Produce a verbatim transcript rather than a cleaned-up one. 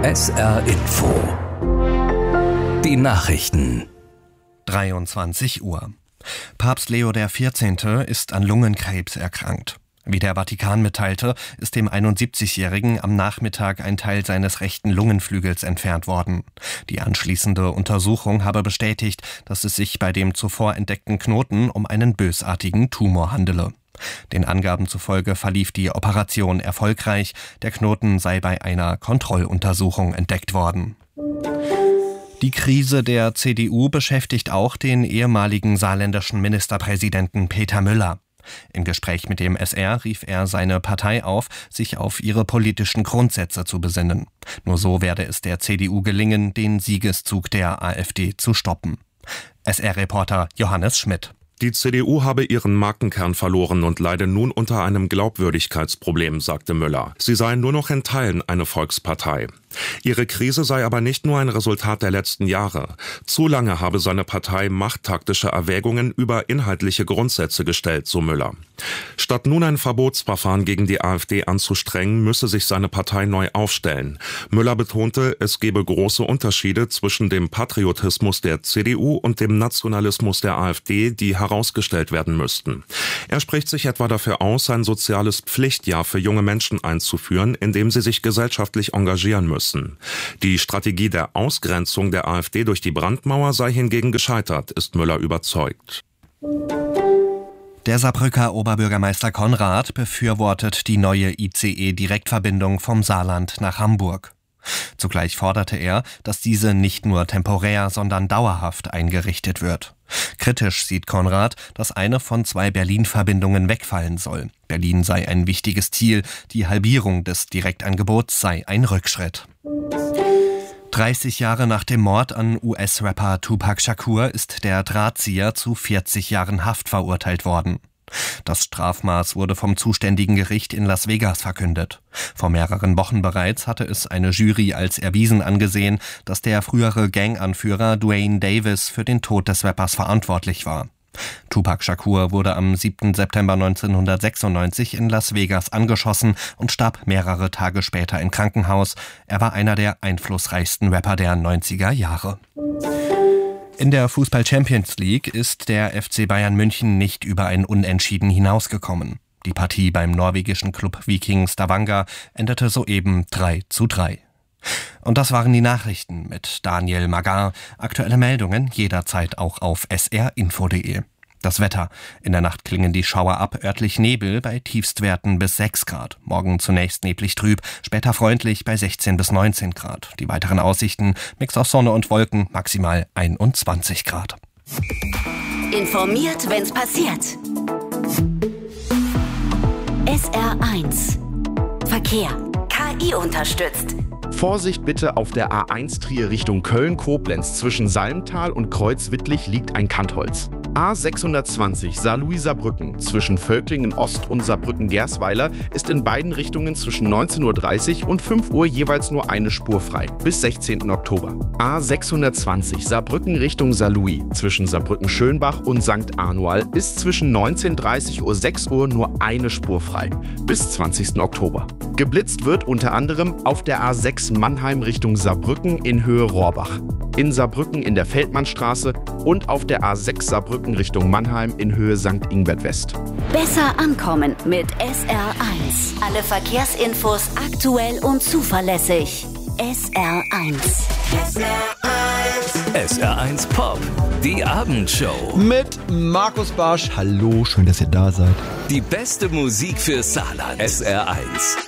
S R Info. Die Nachrichten. dreiundzwanzig Uhr. Papst Leo der vierzehnte. Ist an Lungenkrebs erkrankt. Wie der Vatikan mitteilte, ist dem einundsiebzigjährigen am Nachmittag ein Teil seines rechten Lungenflügels entfernt worden. Die anschließende Untersuchung habe bestätigt, dass es sich bei dem zuvor entdeckten Knoten um einen bösartigen Tumor handele. Den Angaben zufolge verlief die Operation erfolgreich. Der Knoten sei bei einer Kontrolluntersuchung entdeckt worden. Die Krise der C D U beschäftigt auch den ehemaligen saarländischen Ministerpräsidenten Peter Müller. Im Gespräch mit dem S R rief er seine Partei auf, sich auf ihre politischen Grundsätze zu besinnen. Nur so werde es der C D U gelingen, den Siegeszug der AfD zu stoppen. S R-Reporter Johannes Schmidt. Die C D U habe ihren Markenkern verloren und leide nun unter einem Glaubwürdigkeitsproblem, sagte Müller. Sie sei nur noch in Teilen eine Volkspartei. Ihre Krise sei aber nicht nur ein Resultat der letzten Jahre. Zu lange habe seine Partei machttaktische Erwägungen über inhaltliche Grundsätze gestellt, so Müller. Statt nun ein Verbotsverfahren gegen die AfD anzustrengen, müsse sich seine Partei neu aufstellen. Müller betonte, es gebe große Unterschiede zwischen dem Patriotismus der C D U und dem Nationalismus der AfD, die herausgestellt werden müssten. Er spricht sich etwa dafür aus, ein soziales Pflichtjahr für junge Menschen einzuführen, in dem sie sich gesellschaftlich engagieren müssen. Die Strategie der Ausgrenzung der AfD durch die Brandmauer sei hingegen gescheitert, ist Müller überzeugt. Der Saarbrücker Oberbürgermeister Konrad befürwortet die neue I C E-Direktverbindung vom Saarland nach Hamburg. Zugleich forderte er, dass diese nicht nur temporär, sondern dauerhaft eingerichtet wird. Kritisch sieht Konrad, dass eine von zwei Berlin-Verbindungen wegfallen soll. Berlin sei ein wichtiges Ziel, die Halbierung des Direktangebots sei ein Rückschritt. dreißig Jahre nach dem Mord an U S-Rapper Tupac Shakur ist der Drahtzieher zu vierzig Jahren Haft verurteilt worden. Das Strafmaß wurde vom zuständigen Gericht in Las Vegas verkündet. Vor mehreren Wochen bereits hatte es eine Jury als erwiesen angesehen, dass der frühere Ganganführer Duane Davis für den Tod des Rappers verantwortlich war. Tupac Shakur wurde am siebten September neunzehnhundertsechsundneunzig in Las Vegas angeschossen und starb mehrere Tage später im Krankenhaus. Er war einer der einflussreichsten Rapper der neunziger Jahre. In der Fußball-Champions League ist der F C Bayern München nicht über ein Unentschieden hinausgekommen. Die Partie beim norwegischen Club Viking Stavanger endete soeben drei zu drei. Und das waren die Nachrichten mit Daniel Magar. Aktuelle Meldungen jederzeit auch auf s r info punkt d e. Das Wetter. In der Nacht klingen die Schauer ab, örtlich Nebel bei Tiefstwerten bis sechs Grad. Morgen zunächst neblig trüb, später freundlich bei sechzehn bis neunzehn Grad. Die weiteren Aussichten, Mix aus Sonne und Wolken, maximal einundzwanzig Grad. Informiert, wenn's passiert. S R eins. Verkehr. K I unterstützt. Vorsicht bitte, auf der A eins Trier Richtung Köln-Koblenz zwischen Salmtal und Kreuzwittlich liegt ein Kantholz. A sechshundertzwanzig Saarlouis-Saarbrücken zwischen Völklingen Ost und Saarbrücken-Gersweiler ist in beiden Richtungen zwischen neunzehn Uhr dreißig und fünf Uhr jeweils nur eine Spur frei, bis sechzehnten Oktober. A sechshundertzwanzig Saarbrücken Richtung Saarlouis zwischen Saarbrücken-Schönbach und Sankt Anual ist zwischen neunzehn Uhr dreißig und sechs Uhr nur eine Spur frei, bis zwanzigsten Oktober. Geblitzt wird unter anderem auf der A sechs Mannheim Richtung Saarbrücken in Höhe Rohrbach, in Saarbrücken in der Feldmannstraße und auf der A sechs Saarbrücken Richtung Mannheim in Höhe Sankt Ingbert West. Besser ankommen mit S R eins. Alle Verkehrsinfos aktuell und zuverlässig. S R eins. S R eins. S R eins Pop. Die Abendshow. Mit Markus Barsch. Hallo, schön, dass ihr da seid. Die beste Musik für Saarland. S R eins.